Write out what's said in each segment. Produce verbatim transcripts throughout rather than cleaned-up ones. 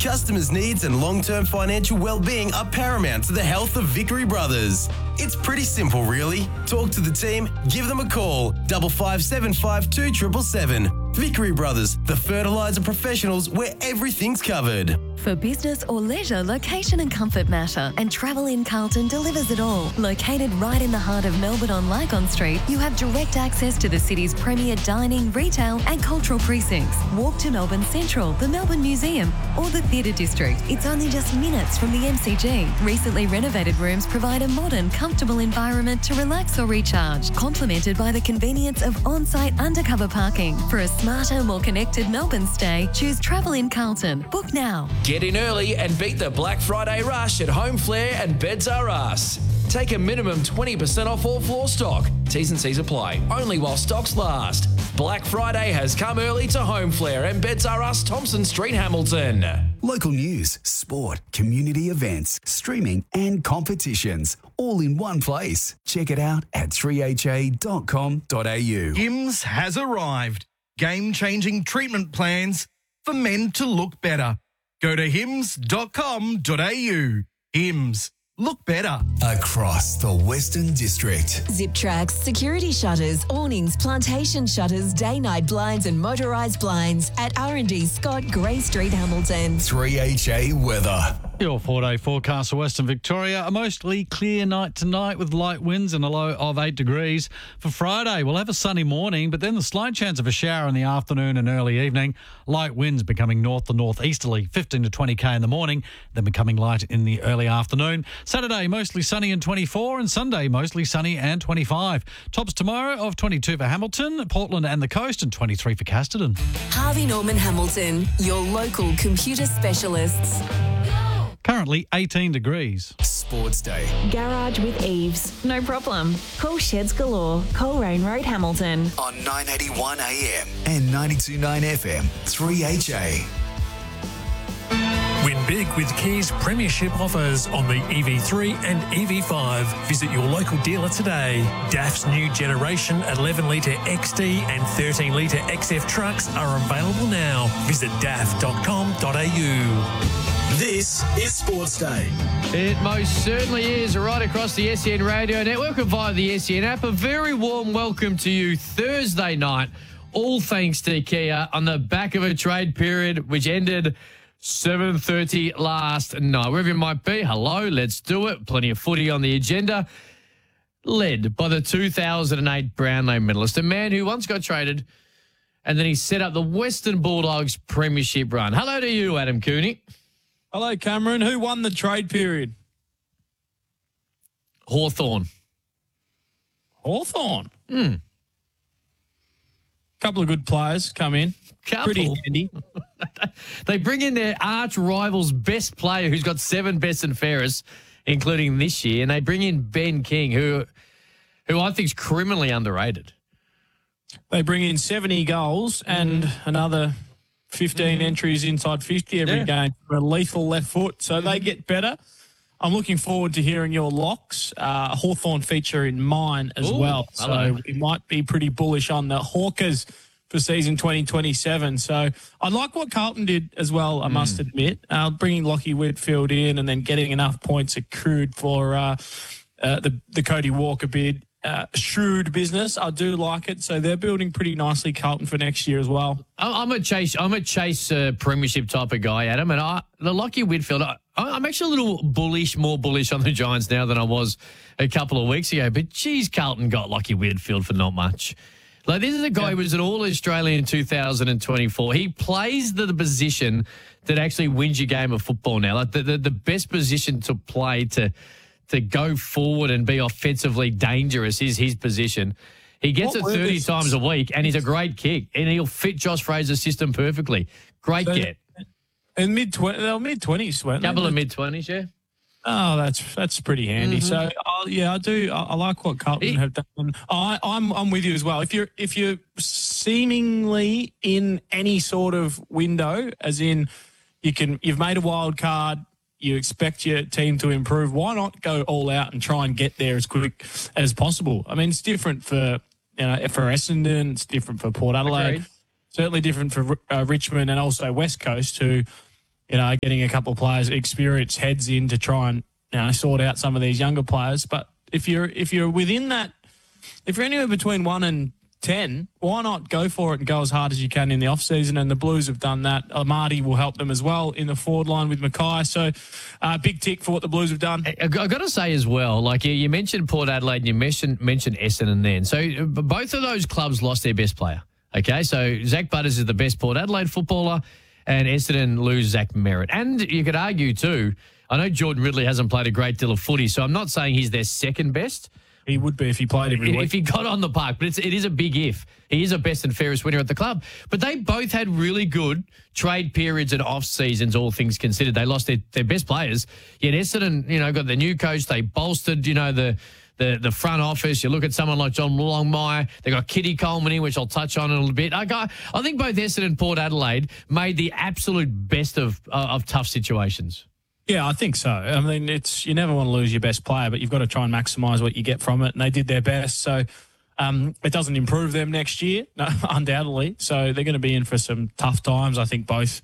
customers' needs and long-term financial well-being are paramount to the health of Vickery Brothers. It's pretty simple, really. Talk to the team, give them a call, double five seven five two triple seven. Vickery Brothers, the fertiliser professionals where everything's covered. For business or leisure, location and comfort matter, and Travel in Carlton delivers it all. Located right in the heart of Melbourne on Lygon Street, you have direct access to the city's premier dining, retail and cultural precincts. Walk to Melbourne Central, the Melbourne Museum or the Theatre District. It's only just minutes from the M C G. Recently renovated rooms provide a modern, comfortable environment to relax or recharge, complemented by the convenience of on-site undercover parking. For a smarter, more connected Melbourne stay, choose Travel in Carlton. Book now. Get in early and beat the Black Friday rush at Home Flair and Beds R Us. Take a minimum twenty percent off all floor stock. T's and C's apply. Only while stocks last. Black Friday has come early to Home Flair and Beds R Us, Thompson Street, Hamilton. Local news, sport, community events, streaming and competitions, all in one place. Check it out at three h a dot com dot a u. Hims has arrived. Game-changing treatment plans for men to look better. Go to hims dot com dot a u. Hims. Look better. Across the Western District. Zip Tracks, security shutters, awnings, plantation shutters, day-night blinds and motorised blinds at R and D Scott, Grey Street, Hamilton. three H A weather. Your four-day forecast for Western Victoria. A mostly clear night tonight with light winds and a low of eight degrees. For Friday, we'll have a sunny morning, but then the slight chance of a shower in the afternoon and early evening. Light winds becoming north to northeasterly, fifteen to twenty k in the morning, then becoming light in the early afternoon. Saturday, mostly sunny and twenty-four, and Sunday, mostly sunny and twenty-five. Tops tomorrow of twenty-two for Hamilton, Portland and the coast, and twenty-three for Casterton. Harvey Norman Hamilton, your local computer specialists. Currently eighteen degrees. Sports Day. Garage with Eves. No problem. Call Sheds Galore. Coleraine Road, Hamilton. On nine eighty-one A M and ninety-two point nine F M, three H A. Win big with Kia's premiership offers on the E V three and E V five. Visit your local dealer today. D A F's new generation eleven litre X D and thirteen litre X F trucks are available now. Visit d a f dot com dot a u. This is Sports Day. It most certainly is, right across the S E N Radio Network and via the S E N app. A very warm welcome to you Thursday night, all thanks to Kia on the back of a trade period which ended seven thirty last night. Wherever you might be, hello, let's do it. Plenty of footy on the agenda. Led by the two thousand eight Brownlow medalist, a man who once got traded and then he set up the Western Bulldogs premiership run. Hello to you, Adam Cooney. Hello, Cameron. Who won the trade period? Hawthorn. Hawthorn. Hmm. Couple of good players come in. Couple. Pretty handy. They bring in their arch rival's best player who's got seven best and fairest, including this year, and they bring in Ben King, who who I think is criminally underrated. They bring in seventy goals and mm. another fifteen mm. entries inside fifty every yeah. game for a lethal left foot, so mm. they get better. I'm looking forward to hearing your locks. Uh, Hawthorn feature in mine as Ooh, well, so hello. we might be pretty bullish on the Hawkers for season twenty twenty-seven. So I like what Carlton did as well, I mm. must admit. Uh, bringing Lockie Whitfield in and then getting enough points accrued for uh, uh, the, the Cody Walker bid. Uh, shrewd business. I do like it. So they're building pretty nicely, Carlton, for next year as well. I'm a chase. I'm a chase uh, premiership type of guy, Adam. And I, the Lockie Whitfield, I, I'm actually a little bullish, more bullish on the Giants now than I was a couple of weeks ago. But geez, Carlton got Lockie Whitfield for not much. Like, this is a guy yeah. who was an All-Australian in two thousand twenty-four. He plays the, the position that actually wins your game of football now. Like the, the, the best position to play to to go forward and be offensively dangerous is his position. He gets what it thirty is, times a week, and he's a great kick, and he'll fit Josh Fraser's system perfectly. Great so get. In mid twenty, they were mid twenties, weren't they? Couple of mid twenties, yeah. Oh, that's that's pretty handy. Mm-hmm. So, uh, yeah, I do. I, I like what Carlton he, have done. I, I'm I'm with you as well. If you're if you're seemingly in any sort of window, as in you can, you've made a wild card. You expect your team to improve. Why not go all out and try and get there as quick as possible? I mean, it's different for you know for Essendon. It's different for Port Adelaide. Agreed. Certainly different for uh, Richmond and also West Coast, who, you you know, getting a couple of players, experienced heads in to try and, you know, sort out some of these younger players. But if you're if you're within that, if you're anywhere between one and ten, why not go for it and go as hard as you can in the off-season? And the Blues have done that. Amati will help them as well in the forward line with Mackay. So, uh, big tick for what the Blues have done. I, I got to say as well, like you, you mentioned Port Adelaide and you mentioned, mentioned Essendon then. So both of those clubs lost their best player. Okay, so Zach Butters is the best Port Adelaide footballer and Essendon lose Zach Merritt. And you could argue too, I know Jordan Ridley hasn't played a great deal of footy, so I'm not saying he's their second best. He would be if he played every week. If he got on the park, but it's, it is a big if. He is a best and fairest winner at the club. But they both had really good trade periods and off seasons, all things considered. They lost their, their best players. Yet Essendon, you know, got the new coach. They bolstered, you know, the the the front office. You look at someone like John Longmire. They got Kitty Coleman in, which I'll touch on in a little bit. I got, I think both Essendon and Port Adelaide made the absolute best of uh, of tough situations. Yeah, I think so. I mean, it's you never want to lose your best player, but you've got to try and maximise what you get from it, and they did their best. So um, it doesn't improve them next year, no, undoubtedly. So they're going to be in for some tough times, I think, both.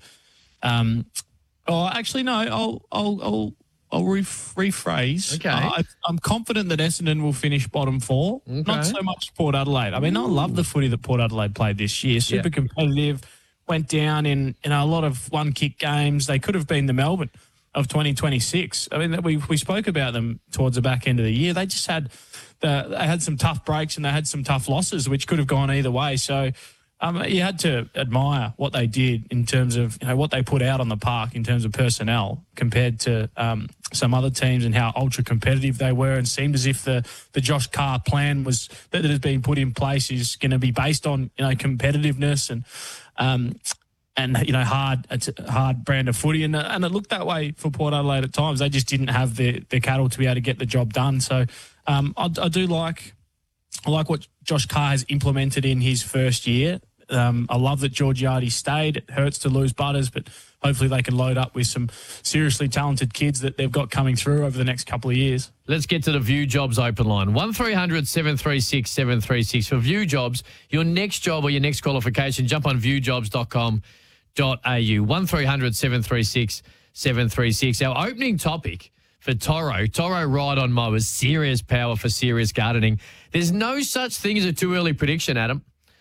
Um, oh, actually, no, I'll I'll I'll, I'll ref- rephrase. Okay. Uh, I, I'm confident that Essendon will finish bottom four, okay. not so much Port Adelaide. I mean, Ooh. I love the footy that Port Adelaide played this year. Super yeah. competitive, went down in, in a lot of one-kick games. They could have been the Melbourne of twenty twenty-six. I mean, we we spoke about them towards the back end of the year. They just had the, they had some tough breaks and they had some tough losses, which could have gone either way. So um, you had to admire what they did in terms of, you know, what they put out on the park in terms of personnel compared to um, some other teams and how ultra competitive they were. And seemed as if the the Josh Carr plan was that has been put in place is going to be based on, you know, competitiveness and. Um, And, you know, hard it's a hard brand of footy. And, and it looked that way for Port Adelaide at times. They just didn't have the, the cattle to be able to get the job done. So um, I, I do like I like what Josh Carr has implemented in his first year. Um, I love that Georgiades stayed. It hurts to lose Butters, but hopefully they can load up with some seriously talented kids that they've got coming through over the next couple of years. Let's get to the View Jobs open line. one three hundred seven three six seven three six. For View Jobs, your next job or your next qualification, jump on view jobs dot com. .au. one three hundred seven three six seven three six. Our opening topic for Toro, Toro ride-on mowers, serious power for serious gardening. There's no such thing as a too early prediction, Adam.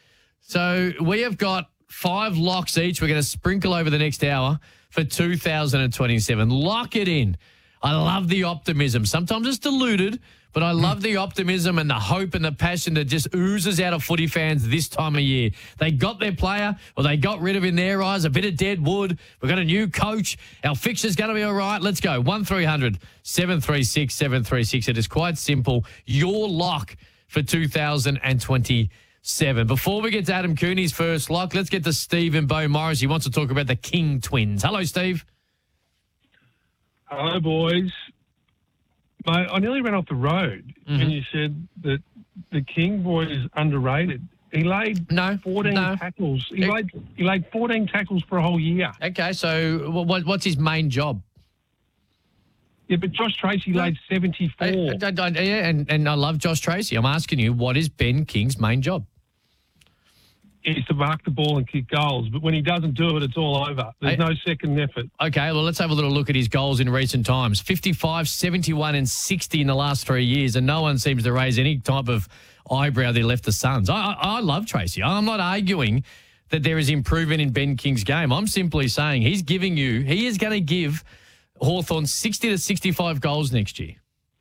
So we have got five locks each. We're going to sprinkle over the next hour for two thousand twenty-seven. Lock it in. I love the optimism. Sometimes it's diluted, but I love the optimism and the hope and the passion that just oozes out of footy fans this time of year. They got their player, or they got rid of, in their eyes, a bit of dead wood. We've got a new coach. Our fixture's going to be all right. Let's go. one three hundred seven three six seven three six. It is quite simple. Your lock for two thousand twenty-seven. Before we get to Adam Cooney's first lock, let's get to Steve in Beau Morris. He wants to talk about the King twins. Hello, Steve. Hello, boys. Mate, I nearly ran off the road Mm-hmm. when you said that the King boy is underrated. He laid no, fourteen no. tackles. He It- laid he laid fourteen tackles for a whole year. Okay, so what, what's his main job? Yeah, but Josh Tracy laid seventy-four. I, I, I, yeah, and, and I love Josh Tracy. I'm asking you, what is Ben King's main job? Is to mark the ball and kick goals. But when he doesn't do it, it's all over. There's Hey. no second effort. Okay, well, let's have a little look at his goals in recent times. fifty-five, seventy-one and sixty in the last three years, and no one seems to raise any type of eyebrow that he left the Suns. I, I, I love Tracy. I'm not arguing that there is improvement in Ben King's game. I'm simply saying he's giving you, he is going to give Hawthorn sixty to sixty-five goals next year.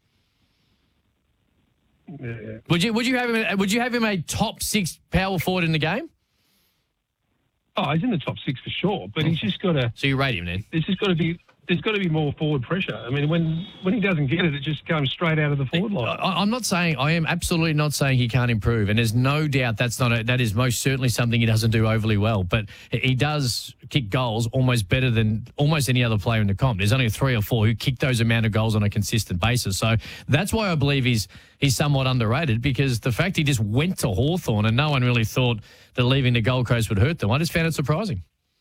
Yeah. Would you would you have him would you have him a top six power forward in the game? Oh, he's in the top six for sure, but he's just got to. So you rate him then? There's just got to be. There's got to be more forward pressure. I mean, when when he doesn't get it, it just comes straight out of the forward line. I, I'm not saying. I am absolutely not saying he can't improve, and there's no doubt that's not. A, that is most certainly something he doesn't do overly well. But he does kick goals almost better than almost any other player in the comp. There's only three or four who kick those amount of goals on a consistent basis. So that's why I believe he's he's somewhat underrated, because the fact he just went to Hawthorn and no one really thought that leaving the Gold Coast would hurt them. I just found it surprising.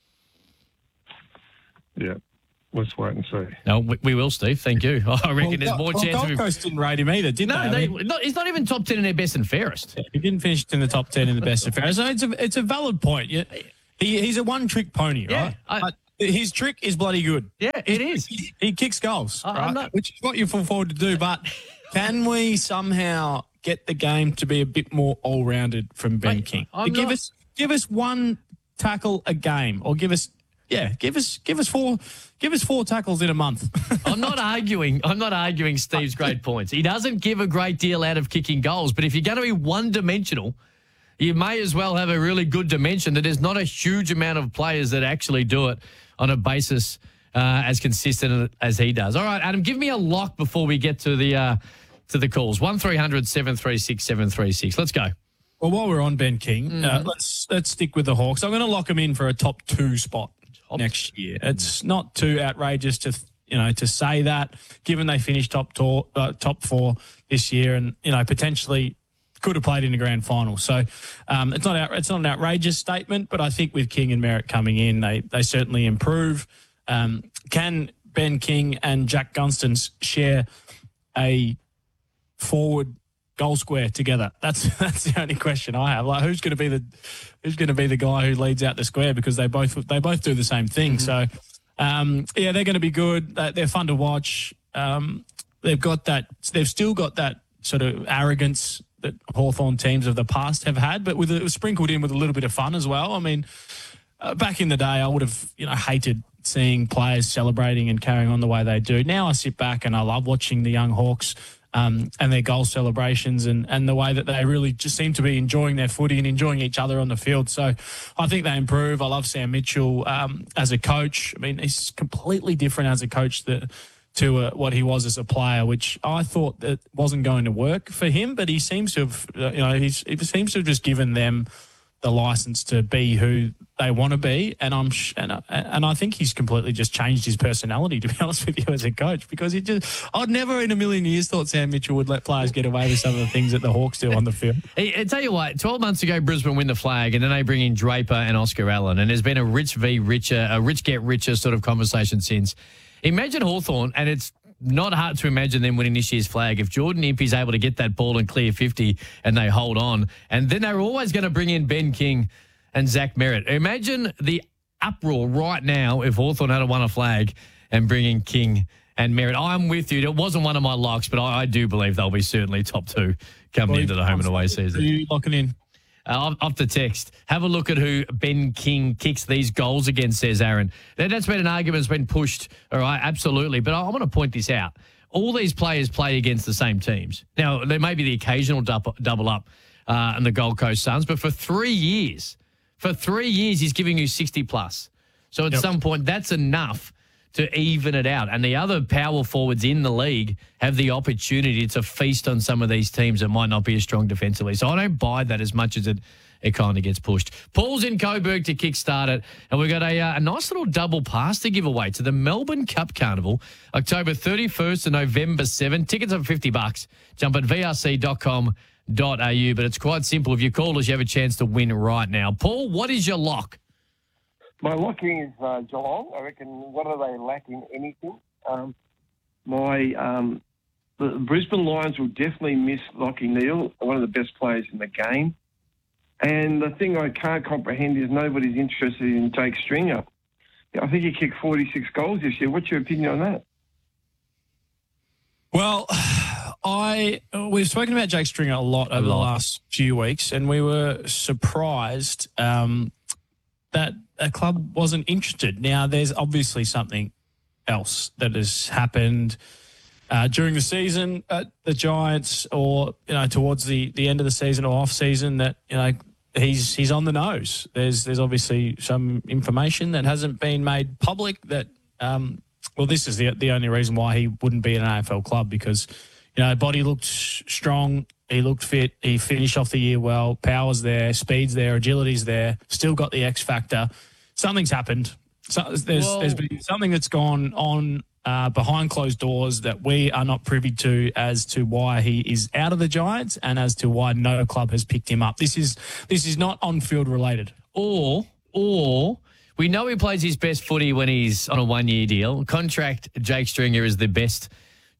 Yeah. Let's wait and see. No, we, we will, Steve. Thank you. I reckon well, there's more well, chance Gold of... Coast didn't rate him either, did no, they? they I mean, not, he's not even top ten in their best and fairest. He didn't finish in the top ten in the best and fairest. So it's a, it's a valid point. Yeah. He, he's a one-trick pony, Yeah, right? I- but his trick is bloody good. Yeah, it is. He, he kicks goals, I- I'm right? not- Which is what you fall forward to do. But can we somehow get the game to be a bit more all-rounded from Ben Mate, King? I'm To give not- us give us one tackle a game, or give us yeah, give us give us four give us four tackles in a month. I'm not arguing. I'm not arguing Steve's great points. He doesn't give a great deal out of kicking goals, but if you're going to be one-dimensional, you may as well have a really good dimension that there's not a huge amount of players that actually do it on a basis uh, as consistent as he does. All right, Adam, give me a lock before we get to the uh, to the calls. one three hundred seven three six seven three six. Let's go. Well, while we're on Ben King, Mm-hmm. uh, let's let's stick with the Hawks. I'm going to lock him in for a top two spot Top next year. It's not too outrageous to you know to say that, given they finished top tour, uh, top four this year, and you know potentially could have played in the grand final. So um, it's not out, it's not an outrageous statement, but I think with King and Merritt coming in, they they certainly improve. Um, can Ben King and Jack Gunston share a forward goal square together? That's that's the only question I have. Like, who's going to be the who's going to be the guy who leads out the square, because they both they both do the same thing. So um, yeah, they're going to be good. They- They're fun to watch. Um, they've got that. They've still got that sort of arrogance that Hawthorn teams of the past have had, but with it sprinkled in with a little bit of fun as well. I mean, uh, back in the day, I would have you know hated seeing players celebrating and carrying on the way they do. Now I sit back and I love watching the young Hawks um, and their goal celebrations and, and the way that they really just seem to be enjoying their footy and enjoying each other on the field. So I think they improve. I love Sam Mitchell um, as a coach. I mean, he's completely different as a coach that, to uh, what he was as a player, which I thought that wasn't going to work for him, but he seems to have, uh, you know, he's, he seems to have just given them the license to be who they want to be, and I'm sh- and I, and I think he's completely just changed his personality, to be honest with you, as a coach, because he just I'd never in a million years thought Sam Mitchell would let players get away with some of the things that the Hawks do on the field. Hey, I tell you what, twelve months ago, Brisbane win the flag, and then they bring in Draper and Oscar Allen, and there's been a rich v richer, a rich get richer sort of conversation since. Imagine Hawthorn, and it's not hard to imagine them winning this year's flag if Jordan Impey's able to get that ball and clear fifty and they hold on. And then they're always going to bring in Ben King and Zach Merritt. Imagine the uproar right now if Hawthorn had won a flag and bring in King and Merritt. I'm with you. It wasn't one of my locks, but I, I do believe they'll be certainly top two coming into the home and away season. Are you locking in? Uh, off the text, have a look at who Ben King kicks these goals against, says Aaron. That, that's been an argument that's been pushed, all right, absolutely. But I, I want to point this out. All these players play against the same teams. Now, there may be the occasional double, double up uh, in the Gold Coast Suns, but for three years, for three years, he's giving you sixty plus. So at Yep. some point, that's enough to even it out. And the other power forwards in the league have the opportunity to feast on some of these teams that might not be as strong defensively. So I don't buy that as much as it, it kind of gets pushed. Paul's in Coburg to kickstart it. And we've got a, uh, a nice little double pass to give away to the Melbourne Cup Carnival, October thirty-first to November seventh. Tickets are fifty bucks. Jump at v r c dot com dot a u. But it's quite simple. If you call us, you have a chance to win right now. Paul, what is your lock? My locking is uh, Geelong. I reckon, what are they lacking? Anything? Um, my um, the Brisbane Lions will definitely miss Lockie Neal, one of the best players in the game. And the thing I can't comprehend is nobody's interested in Jake Stringer. I think he kicked forty-six goals this year. What's your opinion on that? Well, I we've spoken about Jake Stringer a lot over the last few weeks, and we were surprised um, that a club wasn't interested. Now, there's obviously something else that has happened uh, during the season at the Giants, or you know, towards the, the end of the season or off season, that you know he's he's on the nose. There's there's obviously some information that hasn't been made public that. Um, well, this is the the only reason why he wouldn't be in an A F L club, because you know body looked strong. He looked fit. He finished off the year well. Power's there, speed's there, agility's there. Still got the X factor. Something's happened. So there's Whoa. there's been something that's gone on uh, behind closed doors that we are not privy to, as to why he is out of the Giants and as to why no club has picked him up. This is this is not on field related. Or or we know he plays his best footy when he's on a one year deal. Contract Jake Stringer is the best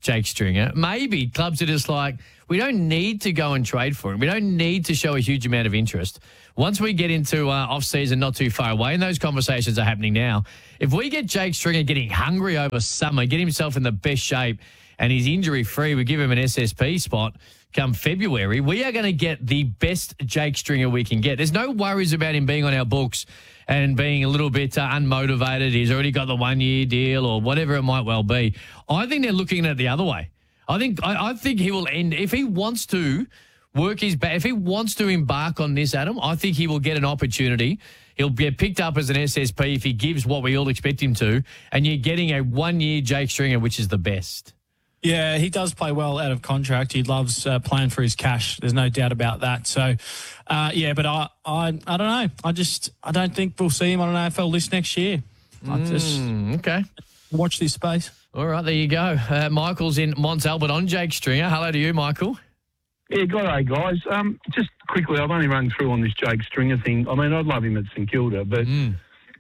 Jake Stringer. Maybe clubs are just like, we don't need to go and trade for him. We don't need to show a huge amount of interest. Once we get into uh, off-season not too far away, and those conversations are happening now, if we get Jake Stringer getting hungry over summer, get himself in the best shape, and he's injury-free, we give him an S S P spot come February, we are going to get the best Jake Stringer we can get. There's no worries about him being on our books and being a little bit uh, unmotivated. He's already got the one-year deal or whatever it might well be. I think they're looking at it the other way. I think I, I think he will end, if he wants to work his back, if he wants to embark on this, Adam, I think he will get an opportunity. He'll get picked up as an S S P if he gives what we all expect him to, and you're getting a one-year Jake Stringer, which is the best. Yeah, he does play well out of contract. He loves uh, playing for his cash. There's no doubt about that. So, uh, yeah, but I, I, I don't know. I just, I don't think we'll see him on an A F L list next year. I just Mm, okay. watch this space. All right, there you go. Uh, Michael's in Mont Albert on Jake Stringer. Hello to you, Michael. Yeah, good day, guys. Um, just quickly, I've only run through on this Jake Stringer thing. I mean, I'd love him at St Kilda, but um,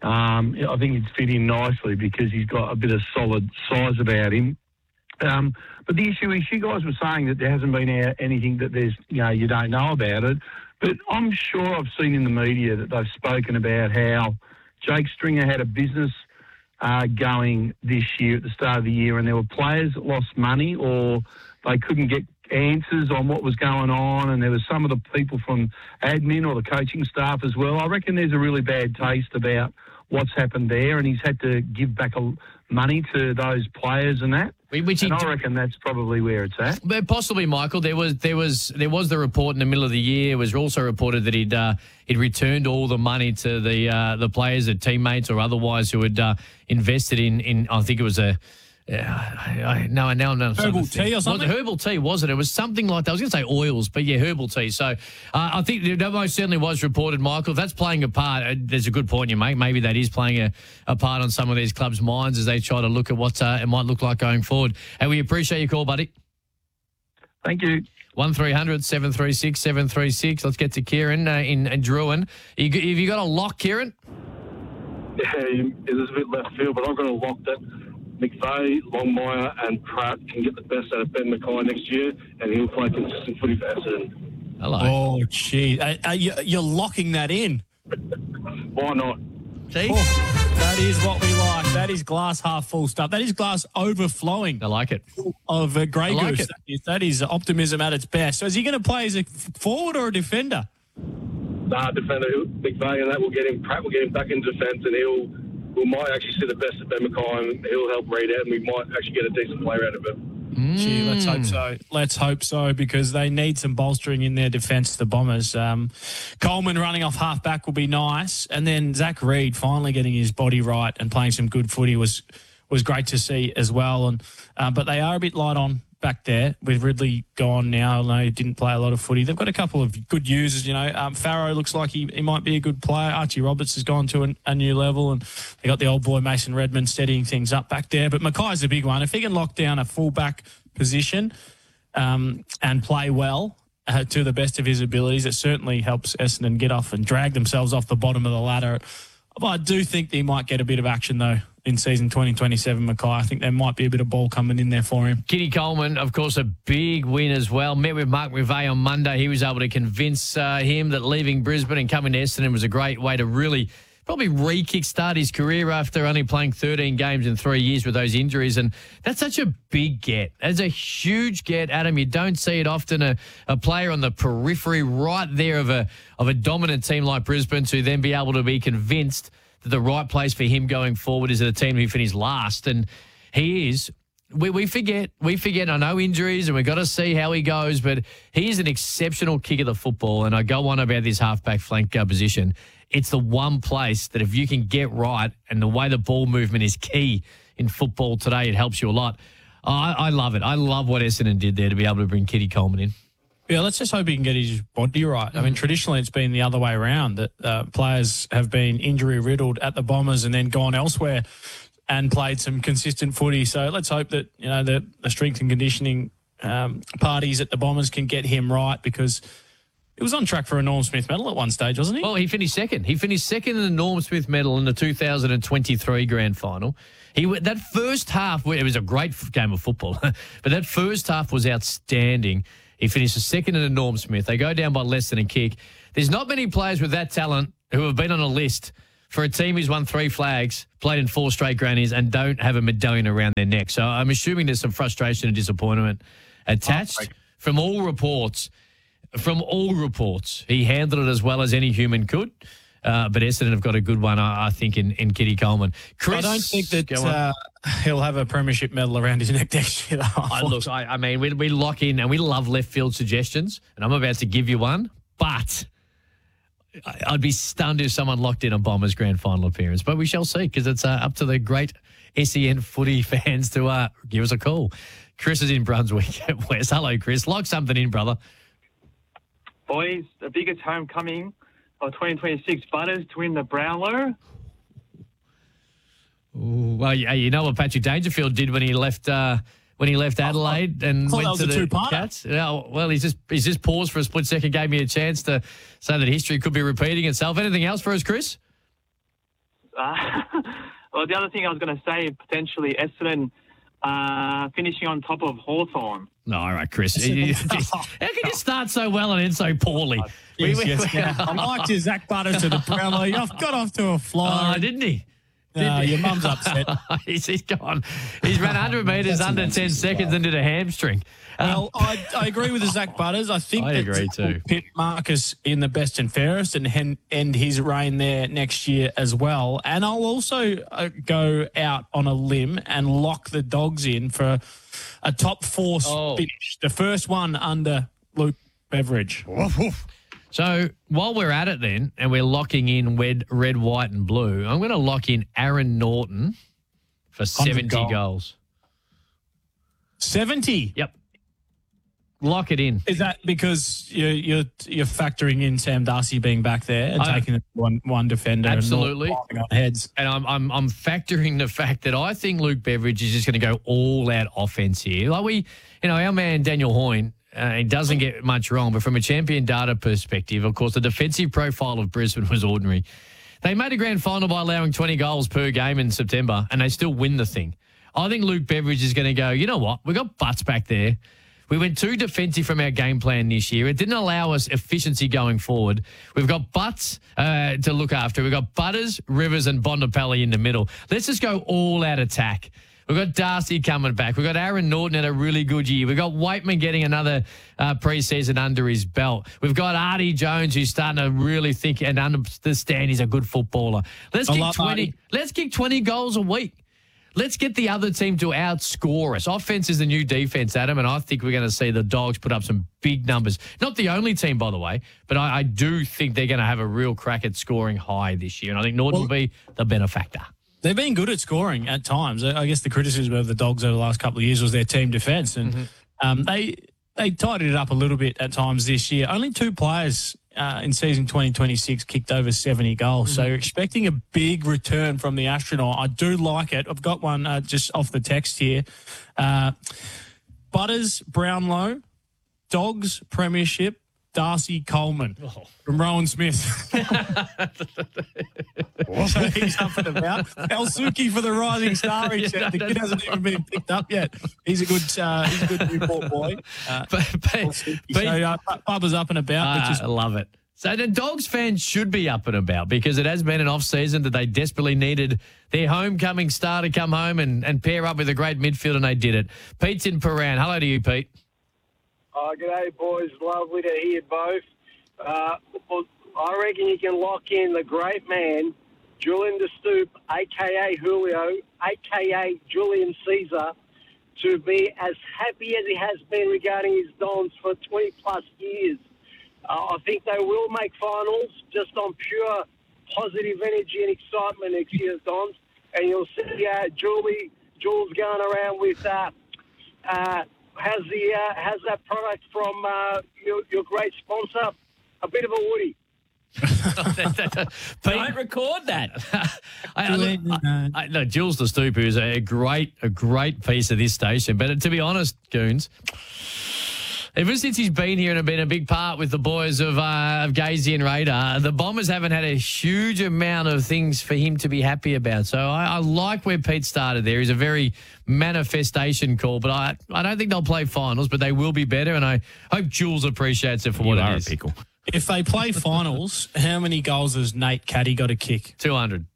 I think he'd fit in nicely because he's got a bit of solid size about him. Um, but the issue is, you guys were saying that there hasn't been a- anything that there's, you know, you don't know about it. But I'm sure I've seen in the media that they've spoken about how Jake Stringer had a business uh, going this year at the start of the year, and there were players that lost money or they couldn't get answers on what was going on, and there was some of the people from admin or the coaching staff as well. I reckon there's a really bad taste about what's happened there, and he's had to give back a, money to those players and that. Which he and I d- reckon that's probably where it's at. But possibly, Michael. There was there was there was the report in the middle of the year. It was also reported that he'd uh, he'd returned all the money to the uh, the players, the teammates or otherwise who had uh, invested in in. I think it was a. Yeah, I, I, no, now I'm not. Herbal tea or something? Was it herbal tea, wasn't it? It was something like that. I was going to say oils, but yeah, herbal tea. So uh, I think that most certainly was reported, Michael. If that's playing a part, uh, there's a good point you make. Maybe that is playing a, a part on some of these clubs' minds as they try to look at what uh, it might look like going forward. And we appreciate your call, buddy. Thank you. one three hundred seven three six seven three six. Let's get to Kieran uh, in, in Druin. You, have you got a lock, Kieran? Yeah, it is a bit left field, but I'm going to lock that. McVeigh, Longmire and Pratt can get the best out of Ben Mackay next year, and he'll play consistent footy for Essendon. Hello. Oh, gee. Are, are you, you're locking that in. Why not? See? Oh, that is what we like. That is glass half full stuff. That is glass overflowing. I like it. Of uh, Grey I like Goose. it. That is, that is optimism at its best. So is he going to play as a forward or a defender? Nah, defender, he'll- McVeigh and that will get him, Pratt will get him back in defence, and he'll, we might actually see the best of Ben Mackay, and he'll help Reid out, and we might actually get a decent player out of it. Gee, let's hope so. Let's hope so, because they need some bolstering in their defence, the Bombers. Um, Coleman running off half-back will be nice. And then Zach Reid finally getting his body right and playing some good footy was was great to see as well. And uh, But they are a bit light on back there with Ridley gone now. I know he didn't play a lot of footy. They've got a couple of good users, you know. Um, Farrow looks like he, he might be a good player. Archie Roberts has gone to an, a new level, and they got the old boy Mason Redmond steadying things up back there. But Mackay's a big one. If he can lock down a fullback position um, and play well uh, to the best of his abilities, it certainly helps Essendon get off and drag themselves off the bottom of the ladder. But I do think he might get a bit of action, though, in season twenty twenty-seven, Mackay. I think there might be a bit of ball coming in there for him. Kitty Coleman, of course, a big win as well. Met with Mark McVeigh on Monday. He was able to convince uh, him that leaving Brisbane and coming to Essendon was a great way to really probably re-kickstart his career after only playing thirteen games in three years with those injuries. And that's such a big get. That's a huge get, Adam. You don't see it often. A, a player on the periphery right there of a of a dominant team like Brisbane to then be able to be convinced that the right place for him going forward is at a team who finished last. And he is... We, we forget, we forget, I know injuries and we've got to see how he goes, but he is an exceptional kick of the football. And I go on about this halfback flank uh, position. It's the one place that if you can get right, and the way the ball movement is key in football today, it helps you a lot. I, I love it. I love what Essendon did there to be able to bring Kitty Coleman in. Yeah, let's just hope he can get his body right. I mean, traditionally it's been the other way around, that uh, players have been injury-riddled at the Bombers and then gone elsewhere and played some consistent footy. So let's hope that, you know, the, the strength and conditioning um, parties at the Bombers can get him right, because he was on track for a Norm Smith medal at one stage, wasn't he? Well, he finished second. He finished second in the Norm Smith medal in the two thousand twenty-three grand final. He that first half, it was a great game of football, but that first half was outstanding. He finishes second in the Norm Smith. They go down by less than a kick. There's not many players with that talent who have been on a list for a team who's won three flags, played in four straight grannies, and don't have a medallion around their neck. So I'm assuming there's some frustration and disappointment attached. Oh, from all reports, from all reports, he handled it as well as any human could. Uh, but Essendon have got a good one, I, I think, in, in Kitty Coleman. Chris, I don't think that uh, he'll have a premiership medal around his neck next year. I, look, I, I mean, we, we lock in and we love left field suggestions, and I'm about to give you one, but I, I'd be stunned if someone locked in a Bombers grand final appearance. But we shall see, because it's uh, up to the great S E N footy fans to uh, give us a call. Chris is in Brunswick at West. Hello, Chris. Lock something in, brother. Boys, the biggest homecoming of twenty twenty-six, Butters to win the Brownlow. Ooh, well, yeah, you know what Patrick Dangerfield did when he left uh, when he left Adelaide and I went thought to that was a the two-parter. Cats. Yeah, well, he's just he's just paused for a split second, gave me a chance to say that history could be repeating itself. Anything else for us, Chris? Uh, well, the other thing I was going to say, potentially Essendon uh, finishing on top of Hawthorn. No, all right, Chris. How can you start so well and end so poorly? Yes, yes, yeah. I liked your Zach Butters to the Brownlow. You got off to a fly. Oh, didn't he? No, your mum's upset. he's, he's gone. He's run one hundred metres under ten seconds and did a hamstring. Well, I, I agree with the Zach Butters. I think I that agree too. will pit Marcus in the best and fairest and hen, end his reign there next year as well. And I'll also uh, go out on a limb and lock the Dogs in for a top four Oh. finish. The first one under Luke Beveridge. So while we're at it then, and we're locking in red, red, white and blue, I'm going to lock in Aaron Norton for seventy goal. goals. seventy? Yep. Lock it in. Is that because you're you're, you're factoring in Sam Darcy being back there and I- taking one one defender? Absolutely. And not piling on heads. And I'm, I'm I'm factoring the fact that I think Luke Beveridge is just going to go all out offense here. Like we, you know, our man Daniel Hoyne, uh, he doesn't get much wrong, but from a champion data perspective, of course, the defensive profile of Brisbane was ordinary. They made a grand final by allowing twenty goals per game in September, and they still win the thing. I think Luke Beveridge is going to go, you know what? We've got butts back there. We went too defensive from our game plan this year. It didn't allow us efficiency going forward. We've got Butts uh, to look after. We've got Butters, Rivers and Bontempelli in the middle. Let's just go all out attack. We've got Darcy coming back. We've got Aaron Norton at a really good year. We've got Waitman getting another uh, pre-season under his belt. We've got Artie Jones who's starting to really think and understand he's a good footballer. Let's I kick love twenty. Artie. Let's kick twenty goals a week. Let's get the other team to outscore us. Offense is the new defense, Adam, and I think we're going to see the Dogs put up some big numbers. Not the only team, by the way, but I, I do think they're going to have a real crack at scoring high this year, and I think Norton will be the benefactor. They've been good at scoring at times. I guess the criticism of the Dogs over the last couple of years was their team defence, and Mm-hmm. um, they they tidied it up a little bit at times this year. Only two players uh, in season twenty twenty-six kicked over seventy goals, so you're expecting a big return from the astronaut. I do like it. I've got one uh, just off the text here. Uh, Butters, Brownlow, Dogs, Premiership, Darcy Coleman from Rowan Smith. So he's up and about. El Suki for the Rising Star. He said the kid hasn't even been picked up yet. He's a good, uh, he's a good Newport boy. Uh, but, but, El Suki. so uh, Bubba's up and about. Ah, which is I love it. So the Dogs fans should be up and about because it has been an off-season that they desperately needed their homecoming star to come home and, and pair up with a great midfield, and they did it. Pete's in Paran. Hello to you, Pete. Oh, g'day, boys. Lovely to hear both. Uh, well, I reckon you can lock in the great man, Julian De Stoop, a k a. Julio, a k a. Julian Caesar, to be as happy as he has been regarding his Dons for twenty-plus years. Uh, I think they will make finals just on pure positive energy and excitement next year's Dons. And you'll see uh, Julie, Jules going around with... Uh, uh, Has the uh, has that product from uh, your, your great sponsor, a bit of a Woody? Don't record that. I, I, look, I, I, no, Jules De Stoop is a great, a great piece of this station. But to be honest, Goons, Ever since he's been here and have been a big part with the boys of, uh, of Gazy and Radar, the Bombers haven't had a huge amount of things for him to be happy about. So I, I like where Pete started there. He's a very manifestation call, but I, I don't think they'll play finals, but they will be better, and I hope Jules appreciates it for what You it are a is. pickle. If they play finals, how many goals has Nate Caddy got to kick? two hundred.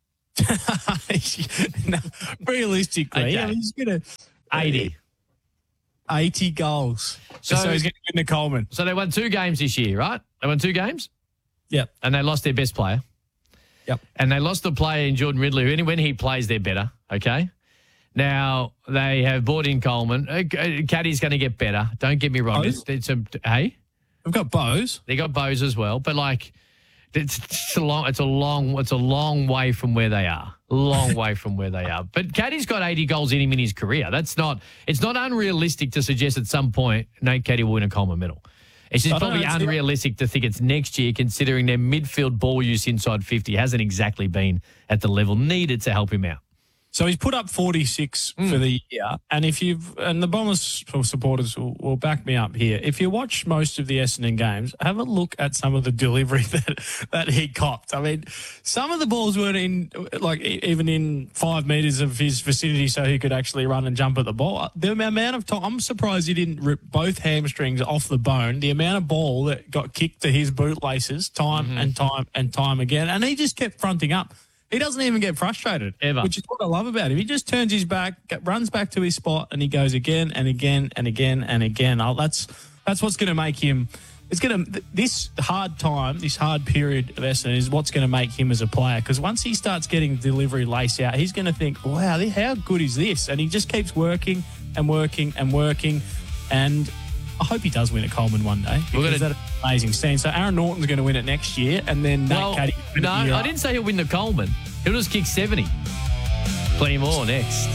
No, realistically, Okay. I mean, he's going to eighty. eighty goals. So- So, so he's going to win the Coleman. So they won two games this year, right? They won two games? Yep. And they lost their best player. Yep. And they lost the player in Jordan Ridley, who when he plays, they're better, okay? Now, they have brought in Coleman. Uh, Caddy's going to get better. Don't get me wrong. Bose? It's, it's a, hey? We've got Bose. They got Bose as well, but like it's, it's a long, it's a long, it's a long way from where they are. Long way from where they are. But Caddy's got eighty goals in him in his career. That's not. It's not unrealistic to suggest at some point Nate Caddy will win a Coleman medal. It's just I don't probably know, it's- unrealistic to think it's next year, considering their midfield ball use inside fifty hasn't exactly been at the level needed to help him out. So he's put up forty-six Mm. for the year, and if you've and the Bombers supporters will, will back me up here. If you watch most of the Essendon games, have a look at some of the delivery that that he copped. I mean, some of the balls weren't in like e- even in five meters of his vicinity, so he could actually run and jump at the ball. The amount of time, I'm surprised he didn't rip both hamstrings off the bone. The amount of ball that got kicked to his bootlaces time Mm-hmm. and time and time again, and he just kept fronting up. He doesn't even get frustrated, Ever. which is what I love about him. He just turns his back, get- runs back to his spot, and he goes again and again and again and again. Oh, that's that's what's going to make him. It's going to this hard time, this hard period of Essendon is what's going to make him as a player. Because once he starts getting delivery lace out, he's going to think, "Wow, how good is this?" And he just keeps working and working and working. And I hope he does win at Coleman one day, We're because gonna- that's amazing scene. So Aaron Norton's going to win it next year, and then Nate Well, Caddy. no, I didn't say he'll win the Coleman. He'll just kick seventy. Plenty more next.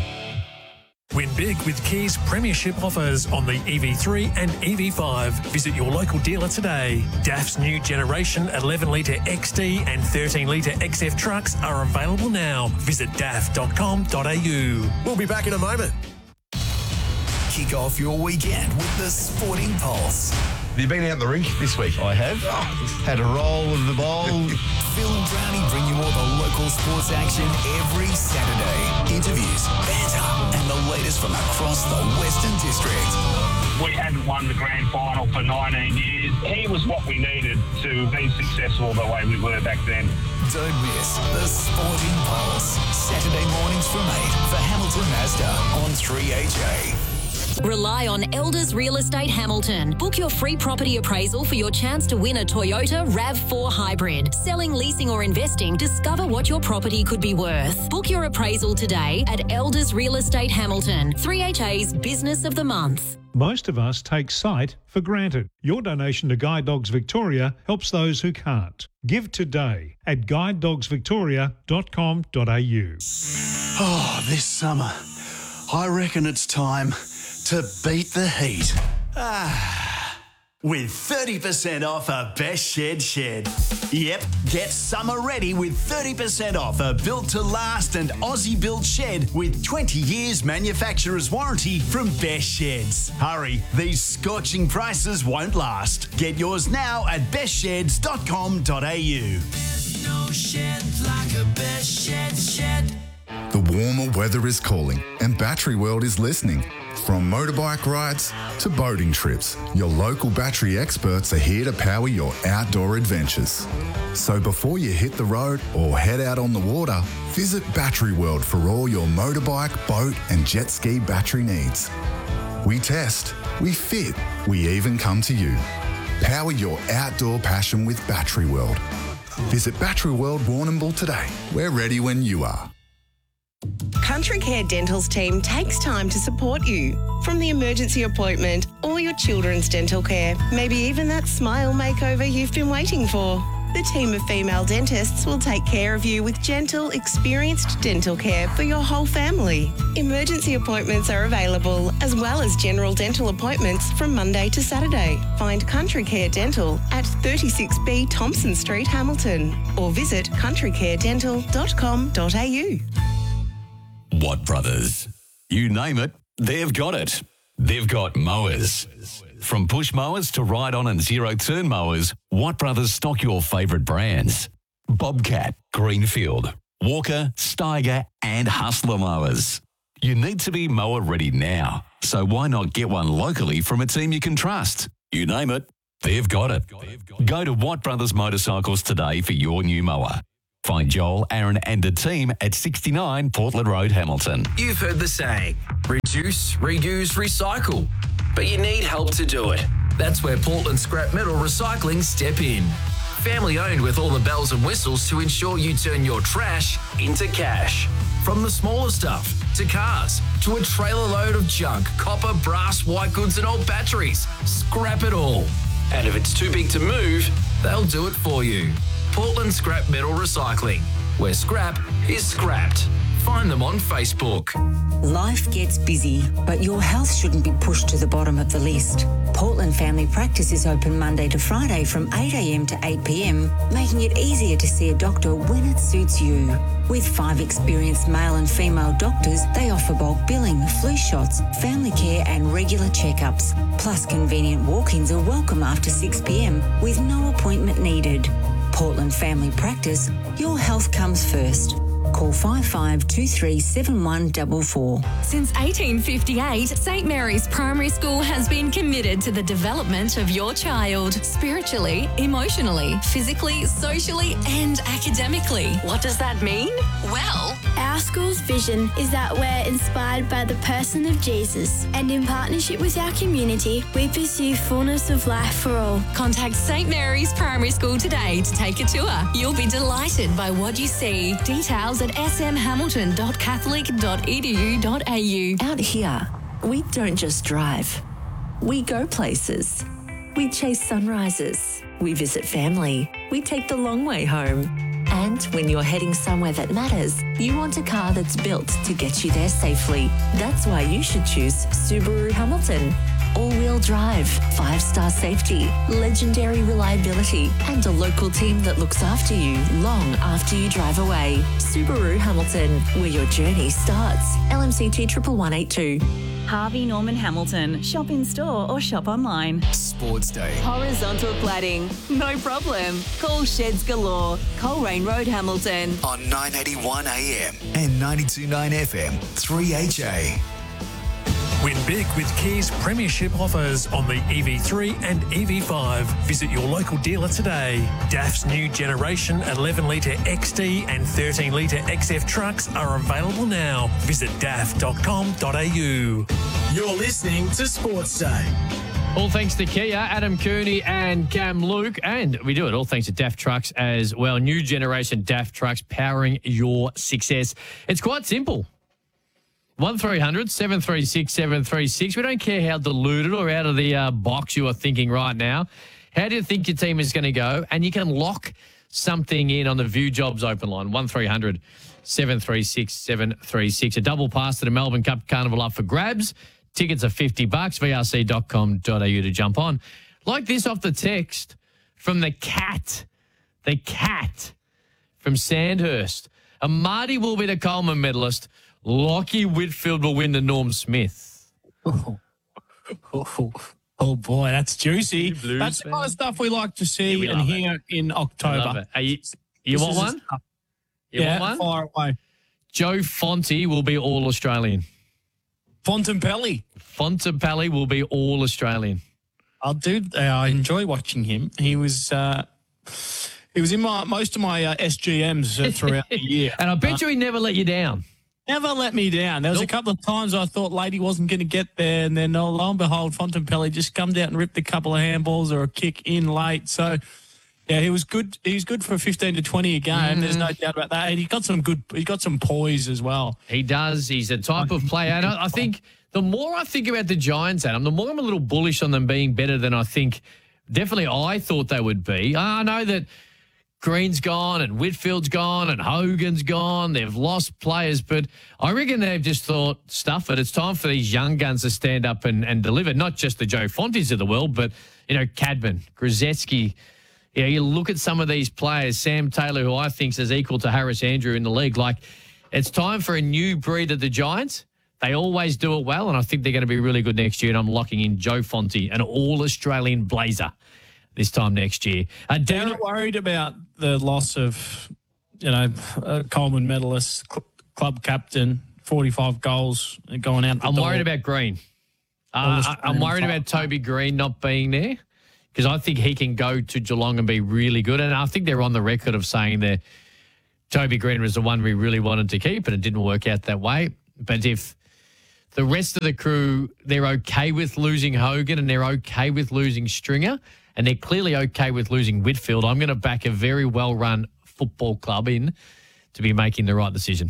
Win big with Kia's premiership offers on the E V three and E V five. Visit your local dealer today. D A F's new generation eleven litre X D and thirteen litre X F trucks are available now. Visit d a f dot com dot a u. We'll be back in a moment. Kick off your weekend with the Sporting Pulse. Have you been out the rink this week? I have. Had a roll of the bowl. Phil and Brownie bring you all the local sports action every Saturday. Interviews, banter, and the latest from across the Western District. We hadn't won the grand final for nineteen years. He was what we needed to be successful the way we were back then. Don't miss the Sporting Pulse. Saturday mornings from eight for Hamilton Mazda on three H A. Rely on Elders Real Estate Hamilton. Book your free property appraisal for your chance to win a Toyota RAV four Hybrid. Selling, leasing or investing, discover what your property could be worth. Book your appraisal today at Elders Real Estate Hamilton, three H A's Business of the Month. Most of us take sight for granted. Your donation to Guide Dogs Victoria helps those who can't. Give today at guide dogs victoria dot com dot a u. Oh, this summer, I reckon it's time to beat the heat. Ah, with thirty percent off a Best Shed shed. Yep, get summer ready with thirty percent off a built-to-last and Aussie-built shed with twenty years manufacturer's warranty from Best Sheds. Hurry, these scorching prices won't last. Get yours now at best sheds dot com dot a u. No shed like a Best Shed shed. The warmer weather is calling and Battery World is listening. From motorbike rides to boating trips, your local battery experts are here to power your outdoor adventures. So before you hit the road or head out on the water, visit Battery World for all your motorbike, boat and jet ski battery needs. We test, we fit, we even come to you. Power your outdoor passion with Battery World. Visit Battery World Warrnambool today. We're ready when you are. Country Care Dental's team takes time to support you. From the emergency appointment or your children's dental care, maybe even that smile makeover you've been waiting for. The team of female dentists will take care of you with gentle, experienced dental care for your whole family. Emergency appointments are available, as well as general dental appointments from Monday to Saturday. Find Country Care Dental at thirty-six B Thompson Street, Hamilton, or visit country care dental dot com dot a u. Watt Brothers. You name it, they've got it. They've got mowers, From push mowers to ride-on and zero-turn mowers, Watt Brothers stock your favourite brands. Bobcat, Greenfield, Walker, Steiger and Hustler mowers. You need to be mower ready now, so why not get one locally from a team you can trust? You name it, they've got it. Go to Watt Brothers Motorcycles today for your new mower. Find Joel, Aaron and the team at sixty-nine Portland Road, Hamilton. You've heard the saying, reduce, reuse, recycle. But you need help to do it. That's where Portland Scrap Metal Recycling step in. Family owned with all the bells and whistles to ensure you turn your trash into cash. From the smaller stuff to cars to a trailer load of junk, copper, brass, white goods and old batteries. Scrap it all. And if it's too big to move, they'll do it for you. Portland Scrap Metal Recycling, where scrap is scrapped. Find them on Facebook. Life gets busy, but your health shouldn't be pushed to the bottom of the list. Portland Family Practice is open Monday to Friday from eight a.m. to eight p.m, making it easier to see a doctor when it suits you. With five experienced male and female doctors, they offer bulk billing, flu shots, family care and regular checkups. Plus, convenient walk-ins are welcome after six p.m. with no appointment needed. Portland Family Practice, your health comes first. Call five five two three seven one four four. Since eighteen fifty-eight, Saint Mary's Primary School has been committed to the development of your child, spiritually, emotionally, physically, socially and academically. What does that mean? Well, our school's vision is that we're inspired by the person of Jesus, and in partnership with our community, we pursue fullness of life for all. Contact Saint Mary's Primary School today to take a tour. You'll be delighted by what you see. Details at s m hamilton dot catholic dot e d u dot a u. Out here, we don't just drive. We go places. We chase sunrises. We visit family. We take the long way home. And when you're heading somewhere that matters, you want a car that's built to get you there safely. That's why you should choose Subaru Hamilton. All-wheel drive, five-star safety, legendary reliability, and a local team that looks after you long after you drive away. Subaru Hamilton, where your journey starts. L M C T one one one eight two. Harvey Norman Hamilton. Shop in store or shop online. Sports Day. Horizontal cladding. No problem. Call Sheds Galore. Coleraine Road, Hamilton. On nine eighty-one A M and ninety-two point nine F M, three H A. Win big with Kia's premiership offers on the E V three and E V five. Visit your local dealer today. D A F's new generation eleven litre X D and thirteen litre X F trucks are available now. Visit d a f dot com dot a u. You're listening to Sports Day. All thanks to Kia, Adam Cooney and Cam Luke. And we do it all thanks to D A F Trucks as well. New generation D A F Trucks powering your success. It's quite simple. one three hundred seven three six seven three six. We don't care how diluted or out of the uh, box you are thinking right now. How do you think your team is going to go? And you can lock something in on the View Jobs open line, one three hundred seven three six seven three six. A double pass to the Melbourne Cup Carnival up for grabs. Tickets are fifty bucks, v r c dot com dot a u to jump on. Like this off the text from the cat. The cat from Sandhurst. Amadi will be the Coleman medalist. Lockie Whitfield will win the Norm Smith. Oh, oh, oh boy, that's juicy. Blues, that's the kind of stuff we like to see yeah, and hear it. in October. Are you, you want one? You yeah, want one? Fire away. Joe Fonte will be all Australian. Fontempelli. Fontempelli will be all Australian. I'll do. Uh, I enjoy watching him. He was. Uh, he was in my most of my uh, S G Ms uh, throughout the year, and I bet uh, you he never let you down. Never let me down. There was nope. a couple of times I thought Lady wasn't going to get there, and then oh, lo and behold, Fontempelli just comes out and ripped a couple of handballs or a kick in late. So, yeah, he was good. He was good for fifteen to twenty a game. Mm. There's no doubt about that. And he got some good. He got some poise as well. He does. He's a type of player, and I, I think the more I think about the Giants, Adam, the more I'm a little bullish on them being better than I think. Definitely, I thought they would be. I know that Green's gone and Whitfield's gone and Hogan's gone. They've lost players, but I reckon they've just thought, stuff it. It's time for these young guns to stand up and, and deliver, not just the Joe Fontes of the world, but, you know, Cadman, Grzeski. You know, you look at some of these players, Sam Taylor, who I think is equal to Harris Andrew in the league. Like, it's time for a new breed of the Giants. They always do it well, and I think they're going to be really good next year, and I'm locking in Joe Fonte, an all-Australian Blazer, this time next year. Uh, Darren, Are you not worried about the loss of, you know, a Coleman medalist, cl- club captain, forty-five goals going out the I'm door? worried about Green. Uh, I, I'm worried about Toby Green not being there because I think he can go to Geelong and be really good, and I think they're on the record of saying that Toby Green was the one we really wanted to keep, and it didn't work out that way. But if the rest of the crew, they're okay with losing Hogan and they're okay with losing Stringer, and they're clearly okay with losing Whitfield, I'm going to back a very well-run football club in to be making the right decision.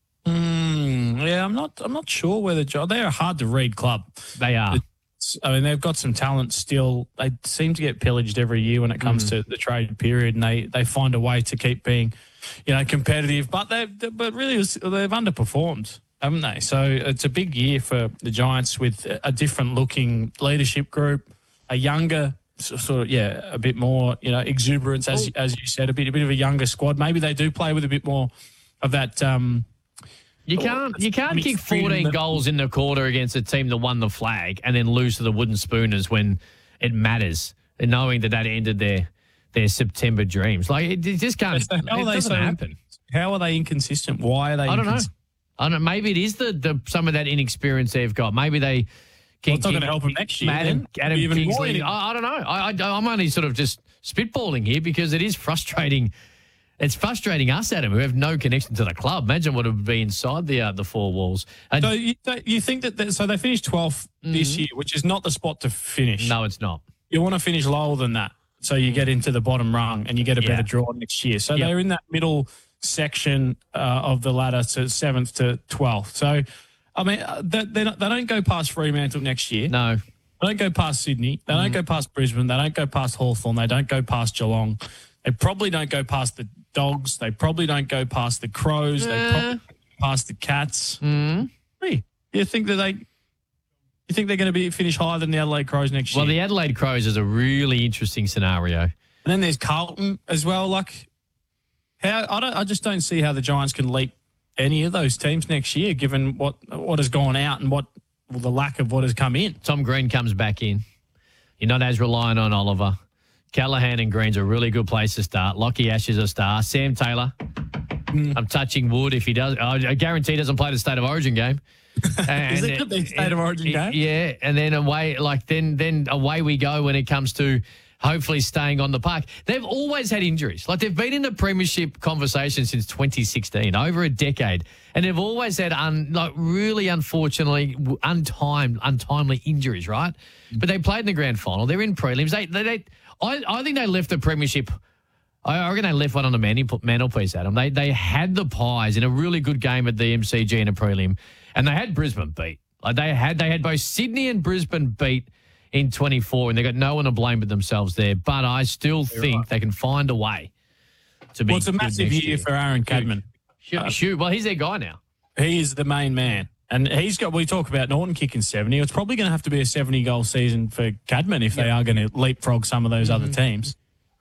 Mm, yeah, I'm not. I'm not sure whether they're a hard to read club. They are. It's, I mean, they've got some talent still. They seem to get pillaged every year when it comes mm. to the trade period, and they, they find a way to keep being, you know, competitive. But they but really they've underperformed, haven't they? So it's a big year for the Giants with a different looking leadership group, a younger. Sort of, yeah, a bit more, you know, exuberance, as as you said, a bit a bit of a younger squad. Maybe they do play with a bit more of that. Um, you can't you can't kick fourteen goals in the quarter against a team that won the flag and then lose to the Wooden Spooners when it matters, and knowing that that ended their their September dreams. Like it, it just can't. So it doesn't so, happen. How are they inconsistent? Why are they? I don't incons- know. I don't know. Maybe it is the, the some of that inexperience they've got. Maybe they. Well, it's not going to help them next year. Adam, Adam even Kingsley. I, I don't know. I, I, I'm only sort of just spitballing here because it is frustrating. It's frustrating us, Adam, who have no connection to the club. Imagine what it would be inside the uh, the four walls. And so you, you think that, that so they finished twelfth mm-hmm. this year, which is not the spot to finish. No, it's not. You want to finish lower than that, so you get into the bottom rung and you get a yeah. better draw next year. So yep. they're in that middle section uh, of the ladder, so seventh to twelfth. So. I mean, they, they, don't, they don't go past Fremantle next year. No. They don't go past Sydney. They Mm. don't go past Brisbane. They don't go past Hawthorn. They don't go past Geelong. They probably don't go past the Dogs. They probably don't go past the Crows. Uh. They probably don't go past the Cats. Mm. Hey, you think that they... You think they're going to be finish higher than the Adelaide Crows next well, year? Well, the Adelaide Crows is a really interesting scenario. And then there's Carlton as well. Like, how I don't. I just don't see how the Giants can leap any of those teams next year, given what what has gone out and what well, the lack of what has come in. Tom Green comes back in. You're not as reliant on Oliver. Callahan and Green's a really good place to start. Lockie Ash is a star. Sam Taylor. Mm. I'm touching wood if he does. I guarantee he doesn't play the State of Origin game. And, is it the State of Origin game? Yeah, and then away, like then then away we go when it comes to hopefully staying on the park. They've always had injuries. Like they've been in the premiership conversation since twenty sixteen, over a decade, and they've always had un, like really unfortunately untimed, untimely injuries, right? But they played in the grand final. They're in prelims. They, they, they I, I think they left the premiership. I reckon they left one on the mantelpiece, Adam. They they had the Pies in a really good game at the M C G in a prelim, and they had Brisbane beat. Like they had they had both Sydney and Brisbane beat in twenty-four, and they got no one to blame but themselves there. But I still You're think right. they can find a way to be. Well, it's a massive year, year for Aaron Cadman. Shoot, uh, shoot. Well, he's their guy now. He is the main man, and he's got. We talk about Norton kicking seventy. It's probably going to have to be a seventy goal season for Cadman if yep. they are going to leapfrog some of those mm-hmm. other teams.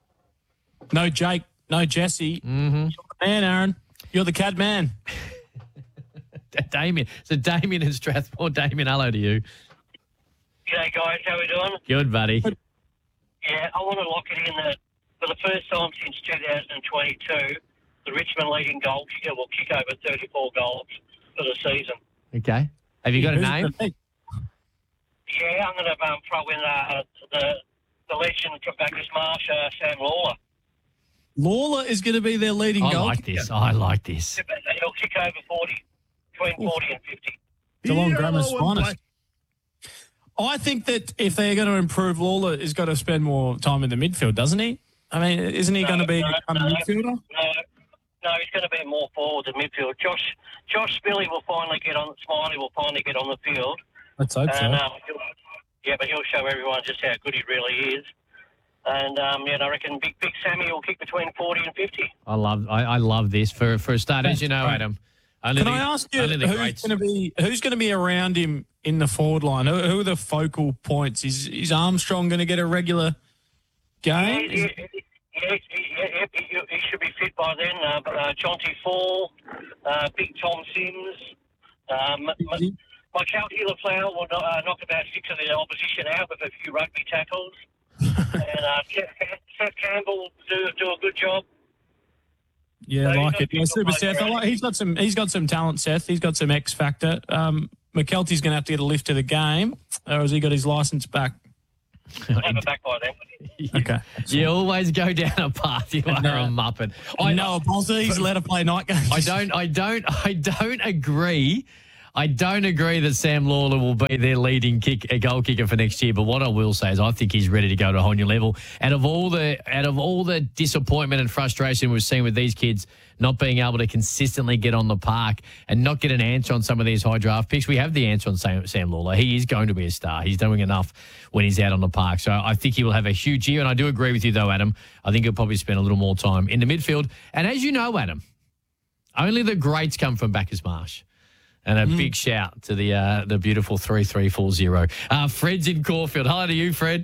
No Jake, no Jesse. Mm-hmm. You're the man, Aaron. You're the Cad man. Damien. So Damien in Strathmore. Damien, hello to you. G'day, guys. How we doing? Good, buddy. Yeah, I want to lock it in that for the first time since two thousand twenty-two, the Richmond leading goal kicker will kick over thirty-four goals for the season. Okay. Have you got a name? Yeah, I'm going to um, throw in uh, the the legend from Bacchus Marsh, uh, Sam Lawler. Lawler is going to be their leading I goal. I like this. I like this. He'll kick over forty, between forty and fifty. Geelong Grammar's finest. I think that if they're going to improve, Lawler has got to spend more time in the midfield, doesn't he? I mean, isn't he no, going to be no, a no, midfielder? No, no, he's going to be more forward than midfield. Josh Josh Spilly will finally get on, Smiley will finally get on the field. Let's hope so. And, um, yeah, but he'll show everyone just how good he really is. And, um, yeah, I reckon Big Big Sammy will kick between forty and fifty. I love I, I love this. For, for a start, as you know, Adam. Can the, I ask you, who's going to be who's going to be around him in the forward line? Who, who are the focal points? Is is Armstrong going to get a regular game? Yeah, yeah, yeah, yeah, yeah, he should be fit by then. Uh, uh, Jonty Fall, uh, Big Tom Sims, um, M- my Kelty LaFleur will knock, uh, knock about six of the opposition out with a few rugby tackles. and uh, Seth Campbell do do a good job. Yeah, So I he's like got it. Yeah, good Super Seth. I players. like, he's got some. He's got some talent. Seth. He's got some X factor. Um, McKelty's going to have to get a lift to the game, or has he got his license back? I'll have it back by then. Okay. You always go down a path. You are a muppet. I know, Bozzy. He's allowed to play night games. I don't. I don't. I don't agree. I don't agree that Sam Lawler will be their leading kick, a goal kicker for next year. But what I will say is, I think he's ready to go to a whole new level. Out of all the, out of all the disappointment and frustration we've seen with these kids not being able to consistently get on the park and not get an answer on some of these high draft picks, we have the answer on Sam, Sam Lawler. He is going to be a star. He's doing enough when he's out on the park. So I think he will have a huge year. And I do agree with you, though, Adam. I think he'll probably spend a little more time in the midfield. And as you know, Adam, only the greats come from Bacchus Marsh. And a mm. big shout to the uh, the beautiful three three four zero. Uh, Fred's in Caulfield. Hi to you, Fred.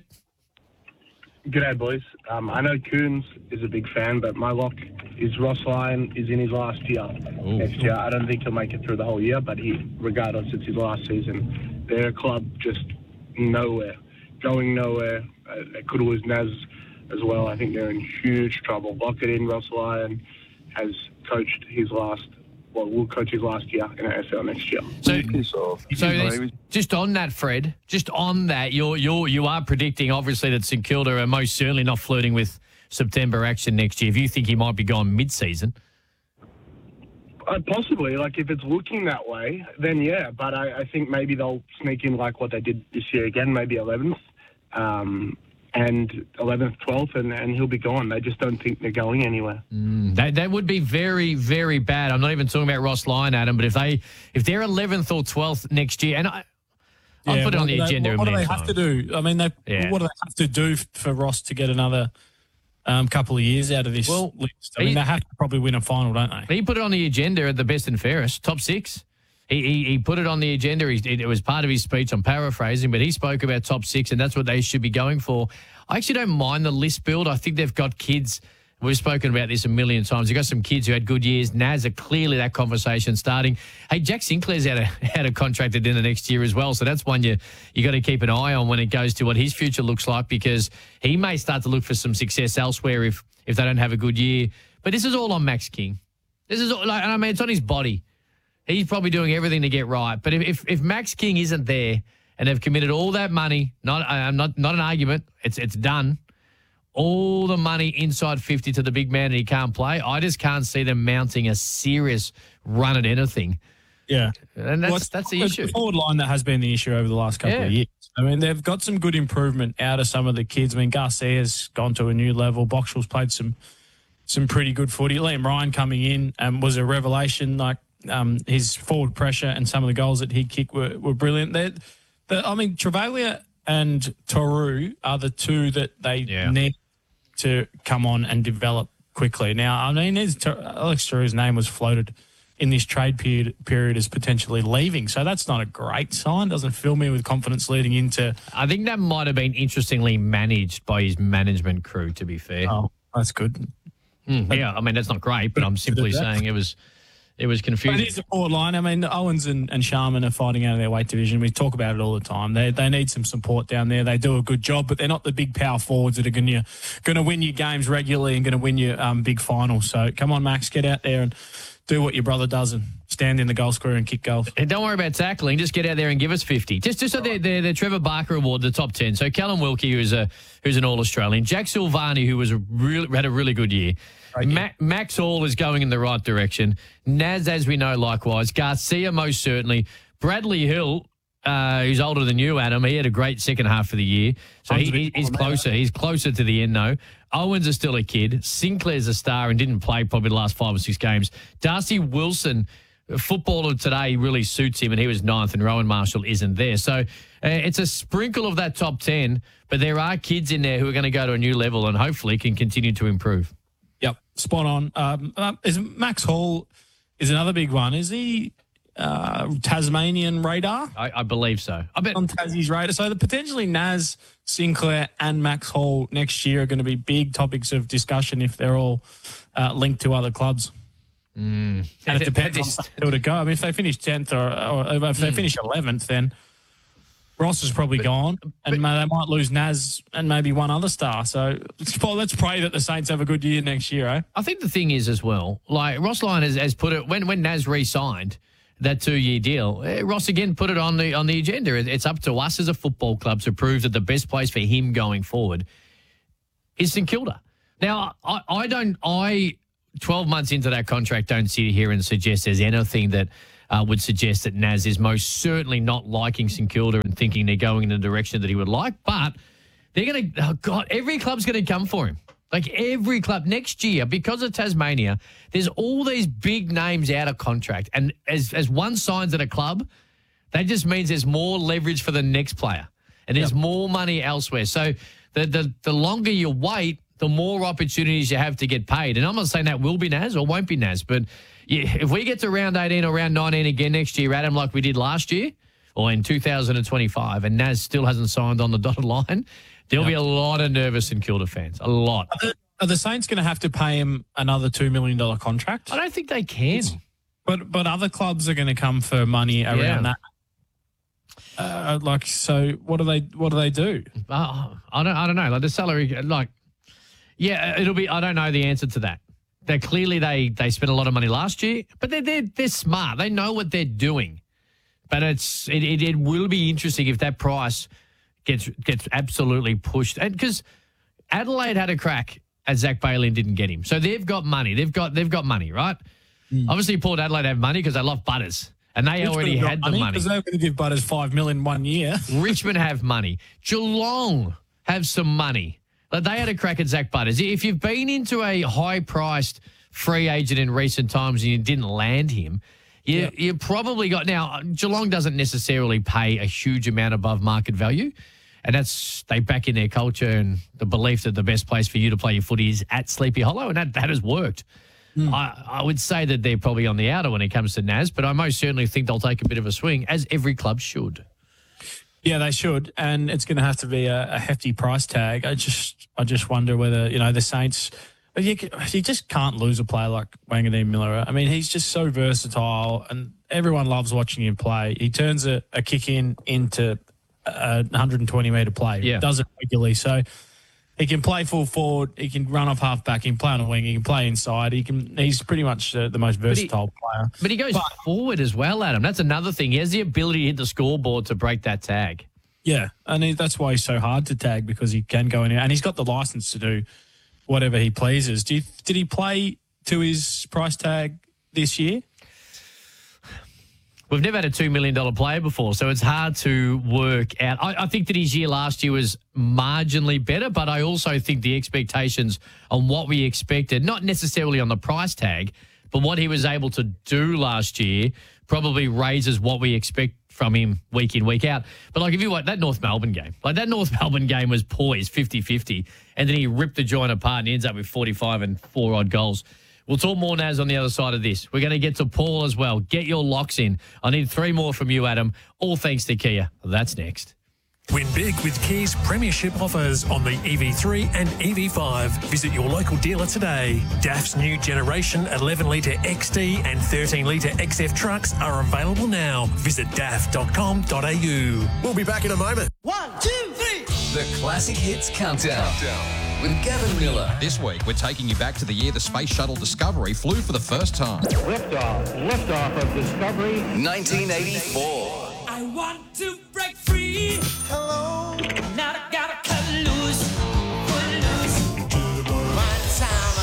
G'day, boys. Um, I know Coons is a big fan, but my lock is Ross Lyon is in his last year. Ooh. Next year, I don't think he'll make it through the whole year, but he, regardless, it's his last season. They're a club just nowhere, going nowhere. Uh, they could lose Naz as well. I think they're in huge trouble. Lock it in. Ross Lyon has coached his last. Well, we'll coach his last year in A F L next year. So, so there's- just on that, Fred, just on that, you're you're you are predicting obviously that St Kilda are most certainly not flirting with September action next year. If you think he might be gone mid-season, Uh, possibly, like if it's looking that way, then yeah. But I, I think maybe they'll sneak in like what they did this year again, maybe eleventh, um, and eleventh, twelfth, and, and he'll be gone. They just don't think they're going anywhere. mm, that that would be very very bad. I'm not even talking about Ross Lyon, Adam, but if they if they're eleventh or twelfth next year, and I. I'll Yeah, put it on what the do they- agenda. What, in what do they meantime. have to do? I mean, they, Yeah. what do they have to do for Ross to get another um, couple of years out of this Well, list? I mean, he- they have to probably win a final, don't they? He put it on the agenda at the best and fairest, top six. He he, he put it on the agenda. He, it was part of his speech. I'm paraphrasing, but he spoke about top six, and that's what they should be going for. I actually don't mind the list build. I think they've got kids. We've spoken about this a million times. They've got some kids who had good years. Naz are clearly that conversation starting. Hey, Jack Sinclair's out of, out of contracted in the next year as well, so that's one you you got to keep an eye on when it goes to what his future looks like, because he may start to look for some success elsewhere if if they don't have a good year. But this is all on Max King. This is all, like, I mean, it's on his body. He's probably doing everything to get right. But if if, if Max King isn't there and they've committed all that money, not uh, not not an argument, it's it's done. All the money inside fifty to the big man and he can't play. I just can't see them mounting a serious run at anything. Yeah. And that's Well, that's the it's issue. The forward line that has been the issue over the last couple Yeah. of years. I mean, they've got some good improvement out of some of the kids. I mean, Garcia's gone to a new level. Boxall's played some some pretty good footy. Liam Ryan coming in um, was a revelation. Like um, his forward pressure and some of the goals that he'd kick were, were brilliant. They're, the, I mean, Travalia and Toru are the two that they Yeah. need to come on and develop quickly. Now, I mean, there's Tor- Alex Toru's name was floated in this trade period, period as potentially leaving. So that's not a great sign. Doesn't fill me with confidence leading into... I think that might have been interestingly managed by his management crew, to be fair. Oh, that's good. Mm, yeah, I mean, that's not great, but I'm simply saying it was it was But confusing. it is a forward line. I mean, Owens and, and Sharman are fighting out of their weight division. We talk about it all the time. They they need some support down there. They do a good job, but they're not the big power forwards that are going to going to win you games regularly and going to win you um, big finals. So come on, Max, get out there and do what your brother does and stand in the goal square and kick goals. And don't worry about tackling. Just get out there and give us fifty. Just just so they're, they're, they're Trevor Barker Award, the top ten. So Callum Wilkie, who's a who's an All-Australian. Jack Silvani, who was a really, had a really good year. Ma- Max Hall is going in the right direction. Naz, as we know, likewise. Garcia, most certainly. Bradley Hill, uh, who's older than you, Adam, he had a great second half of the year. So he, he, he's closer. He's closer to the end, though. Owens is still a kid. Sinclair's a star and didn't play probably the last five or six games. Darcy Wilson, footballer today, really suits him, and he was ninth, and Rowan Marshall isn't there. So uh, it's a sprinkle of that top ten, but there are kids in there who are going to go to a new level and hopefully can continue to improve. Yep, spot on. Um, uh, is Max Hall is another big one. Is he uh, Tasmanian radar? I, I believe so. I bet on Tassie's radar. So the potentially Naz, Sinclair, and Max Hall next year are going to be big topics of discussion if they're all uh, linked to other clubs. Mm. And it depends on still to go. I mean, if they finish tenth or, or if they Mm. finish eleventh, then Ross is probably but, gone, and but, they might lose Naz and maybe one other star. So well, let's pray that the Saints have a good year next year, eh? I think the thing is as well, like Ross Lyon has, has put it when when Naz re-signed that two-year deal. Eh, Ross again put it on the on the agenda. It's up to us as a football club to prove that the best place for him going forward is St Kilda. Now, I, I don't, I twelve months into that contract, don't sit here and suggest there's anything that uh, would suggest that Naz is most certainly not liking St Kilda and thinking they're going in the direction that he would like. But they're going to, oh God, every club's going to come for him. Like every club next year, because of Tasmania, there's all these big names out of contract. And as as one signs at a club, that just means there's more leverage for the next player. And there's yep. more money elsewhere. So the, the the longer you wait, the more opportunities you have to get paid. And I'm not saying that will be Naz or won't be Naz, but yeah, if we get to round eighteen or round nineteen again next year, Adam, like we did last year or in two thousand twenty-five, and Naz still hasn't signed on the dotted line, there'll yep. be a lot of nervous St Kilda fans, a lot. Are the, are the Saints going to have to pay him another two million dollars contract? I don't think they can. It's, but but other clubs are going to come for money around yeah. that. Uh, like, so what do they what do they do? Uh, I don't I don't know. Like the salary, like, yeah, it'll be. I don't know the answer to that. They clearly they they spent a lot of money last year, but they're they're, they're smart. They know what they're doing. But it's it, it, it will be interesting if that price gets gets absolutely pushed. And because Adelaide had a crack at Zach Bailey and didn't get him, so they've got money. They've got they've got money, right? Mm. Obviously, Port Adelaide have money because they love Butters. And they Richmond already had the money. Because they were going to give Butters five million in one year. Richmond have money. Geelong have some money. Like they had a crack at Zach Butters. If you've been into a high-priced free agent in recent times and you didn't land him, you yep. you probably got... Now, Geelong doesn't necessarily pay a huge amount above market value, and that's they back in their culture and the belief that the best place for you to play your footy is at Sleepy Hollow, and that, that has worked. Mm. I, I would say that they're probably on the outer when it comes to Naz, but I most certainly think they'll take a bit of a swing, as every club should. Yeah, they should, and it's going to have to be a, a hefty price tag. I just, I just wonder whether you know the Saints. You, you just can't lose a player like Wanganeen Miller. I mean, he's just so versatile, and everyone loves watching him play. He turns a, a kick in into a one hundred twenty metre play. Yeah. Does it regularly, so. He can play full forward. He can run off half back. He can play on a wing. He can play inside. He can. He's pretty much uh, the most versatile but he, player. But he goes but, forward as well, Adam. That's another thing. He has the ability to hit the scoreboard to break that tag. Yeah, and he, that's why he's so hard to tag, because he can go in and he's got the license to do whatever he pleases. Do you, did he play to his price tag this year? We've never had a two million dollars player before, so it's hard to work out. I, I think that his year last year was marginally better, but I also think the expectations on what we expected, not necessarily on the price tag, but what he was able to do last year probably raises what we expect from him week in, week out. But like if you watch that North Melbourne game, like that North Melbourne game was poised fifty-fifty, and then he ripped the joint apart and he ends up with forty-five and four odd goals. We'll talk more, Naz, on the other side of this. We're going to get to Paul as well. Get your locks in. I need three more from you, Adam, all thanks to Kia. That's next. Win big with Kia's premiership offers on the E V three and E V five. Visit your local dealer today. D A F's new generation eleven litre X D and thirteen litre X F trucks are available now. Visit d a f dot com dot a u. We'll be back in a moment. One, two, three. The Classic Hits Countdown. Countdown. With Gavin Miller. This week, we're taking you back to the year the Space Shuttle Discovery flew for the first time. Liftoff. Liftoff of Discovery. nineteen eighty-four. I want to break free. Hello. Now I gotta cut loose. Put loose. One time,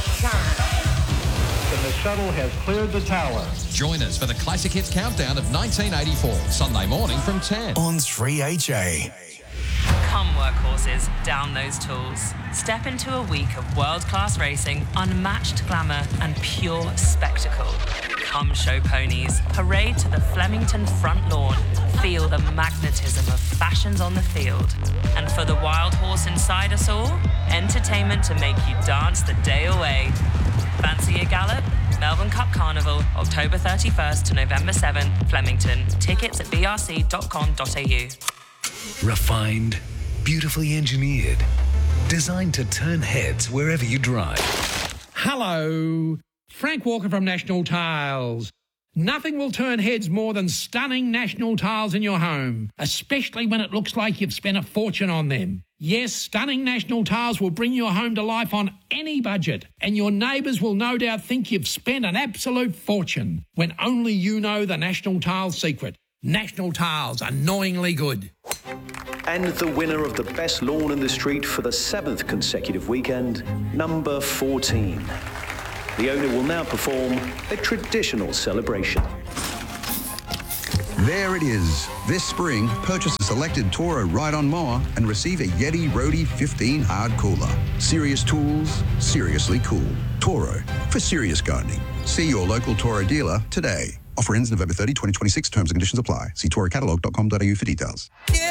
sometime. And the shuttle has cleared the tower. Join us for the Classic Hits Countdown of nineteen eighty-four. Sunday morning from ten. On three H A. Come workhorses, down those tools. Step into a week of world-class racing, unmatched glamour and pure spectacle. Come show ponies, parade to the Flemington front lawn, feel the magnetism of fashions on the field. And for the wild horse inside us all, entertainment to make you dance the day away. Fancy a gallop? Melbourne Cup Carnival, October thirty-first to November seventh, Flemington. Tickets at b r c dot com dot a u. Refined, beautifully engineered, designed to turn heads wherever you drive. Hello. Frank Walker from National Tiles. Nothing will turn heads more than stunning National Tiles in your home, especially when it looks like you've spent a fortune on them. Yes, stunning National Tiles will bring your home to life on any budget, and your neighbours will no doubt think you've spent an absolute fortune when only you know the National Tiles secret. National Tiles, annoyingly good. And the winner of the best lawn in the street for the seventh consecutive weekend, number fourteen. The owner will now perform a traditional celebration. There it is. This spring, purchase a selected Toro ride-on mower and receive a Yeti Roadie fifteen hard cooler. Serious tools, seriously cool. Toro, for serious gardening. See your local Toro dealer today. Offer ends November thirtieth, twenty twenty-six. Terms and conditions apply. See toro catalog dot com dot a u for details.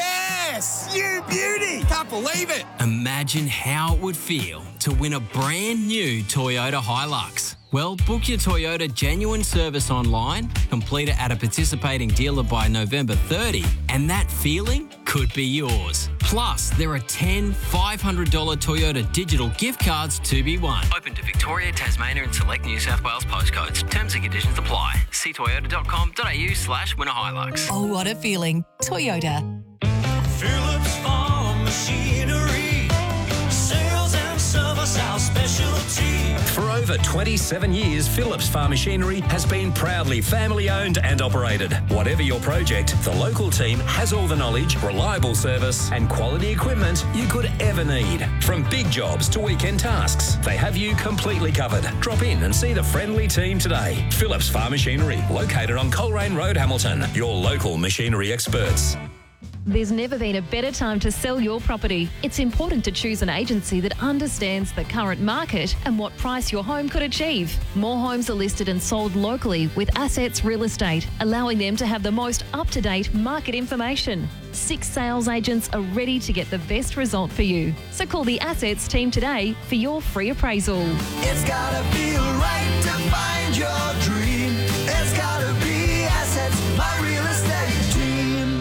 Yes! You beauty! Can't believe it! Imagine how it would feel to win a brand new Toyota Hilux. Well, book your Toyota genuine service online, complete it at a participating dealer by November thirtieth, and that feeling could be yours. Plus, there are ten five hundred dollars Toyota digital gift cards to be won. Open to Victoria, Tasmania and select New South Wales postcodes. Terms and conditions apply. See toyota dot com dot a u slash winner Hilux. Oh, what a feeling. Toyota. Phillips Farm Machinery. Sales and service, our specialty. For over twenty-seven years, Phillips Farm Machinery has been proudly family-owned and operated. Whatever your project, the local team has all the knowledge, reliable service and quality equipment you could ever need. From big jobs to weekend tasks, they have you completely covered. Drop in and see the friendly team today. Phillips Farm Machinery, located on Coleraine Road, Hamilton. Your local machinery experts. There's never been a better time to sell your property. It's important to choose an agency that understands the current market and what price your home could achieve. More homes are listed and sold locally with Assets Real Estate, allowing them to have the most up-to-date market information. Six sales agents are ready to get the best result for you. So call the Assets team today for your free appraisal. It's gotta feel right to find your dream. It's gotta be Assets, my real estate team.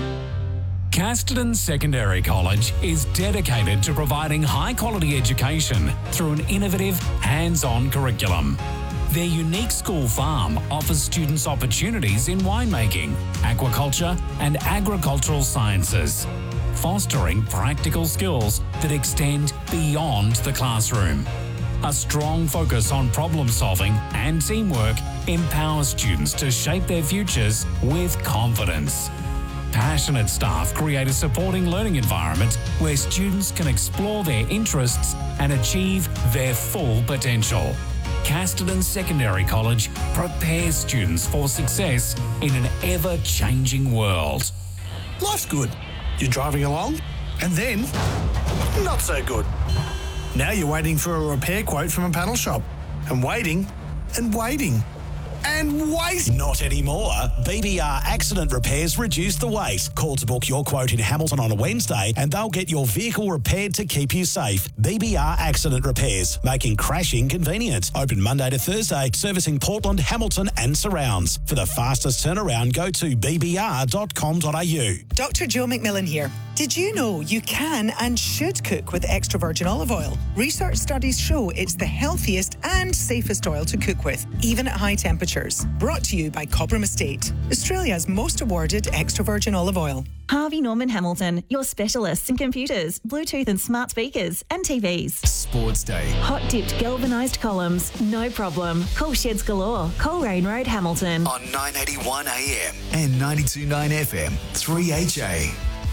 Casterton Secondary College is dedicated to providing high-quality education through an innovative, hands-on curriculum. Their unique school farm offers students opportunities in winemaking, aquaculture and agricultural sciences, fostering practical skills that extend beyond the classroom. A strong focus on problem-solving and teamwork empowers students to shape their futures with confidence. Passionate staff create a supporting learning environment where students can explore their interests and achieve their full potential. Casterton Secondary College prepares students for success in an ever-changing world. Life's good. You're driving along, and then, not so good. Now you're waiting for a repair quote from a panel shop, and waiting, and waiting. And wait! Not anymore. B B R Accident Repairs reduce the wait. Call to book your quote in Hamilton on a Wednesday and they'll get your vehicle repaired to keep you safe. B B R Accident Repairs, making crashing convenient. Open Monday to Thursday, servicing Portland, Hamilton and surrounds. For the fastest turnaround, go to b b r dot com dot a u. Doctor Joe McMillan here. Did you know you can and should cook with extra virgin olive oil? Research studies show it's the healthiest and safest oil to cook with, even at high temperatures. Brought to you by Cobram Estate, Australia's most awarded extra virgin olive oil. Harvey Norman Hamilton, your specialists in computers, Bluetooth and smart speakers and T Vs. Sports Day. Hot dipped galvanised columns, no problem. Call Sheds Galore, Coleraine Road, Hamilton. On nine eighty-one A M and ninety-two point nine F M, three H A.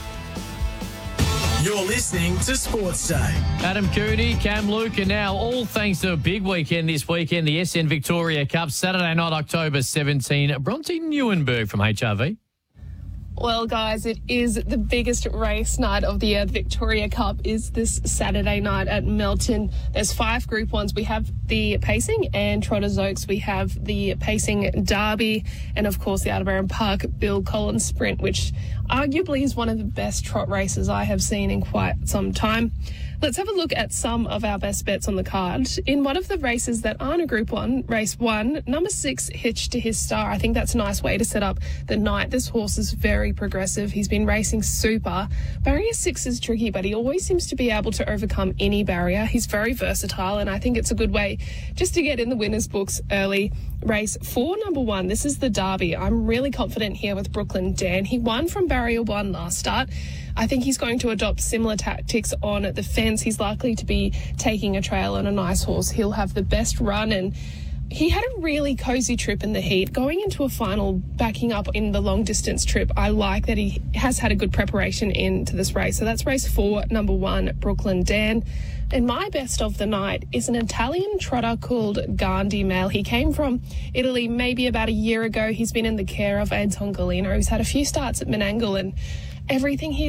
You're listening to Sports Day. Adam Cooney, Cam Luke, and now all thanks to a big weekend this weekend, the S N Victoria Cup, Saturday night, October seventeenth. Bronte Neuenberg from H R V. Well, guys, it is the biggest race night of the year. The Victoria Cup is this Saturday night at Melton. There's five Group Ones. We have the Pacing and Trotters Oaks. We have the Pacing Derby and, of course, the Aldebaran Park Bill Collins Sprint, which Arguably is one of the best trot races I have seen in quite some time. Let's have a look at some of our best bets on the card. In one of the races that aren't a Group one, race one, number six, Hitched to His Star. I think that's a nice way to set up the night. This horse is very progressive. He's been racing super. Barrier six is tricky, but he always seems to be able to overcome any barrier. He's very versatile, and I think it's a good way just to get in the winner's books early. Race four, number one, this is the Derby. I'm really confident here with Brooklyn Dan. He won from barrier one last start. I think he's going to adopt similar tactics on the fence. He's likely to be taking a trail on a nice horse. He'll have the best run, and he had a really cosy trip in the heat. Going into a final, backing up in the long distance trip, I like that he has had a good preparation into this race. So that's race four, number one, Brooklyn Dan. And my best of the night is an Italian trotter called Gandhi Male. He came from Italy maybe about a year ago. He's been in the care of Anton Gallino. He's had a few starts at Menangle, and everything he's